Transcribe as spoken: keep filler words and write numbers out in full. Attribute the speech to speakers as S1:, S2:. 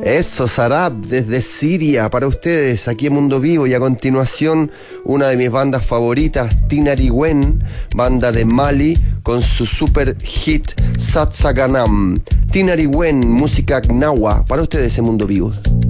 S1: Eso, Sarab, desde Siria, para ustedes, aquí en Mundo Vivo. Y a continuación, una de mis bandas favoritas, Tinariwen, banda de Mali, con su super hit Satsaganam. Tinariwen, música gnawa, para ustedes en Mundo Vivo.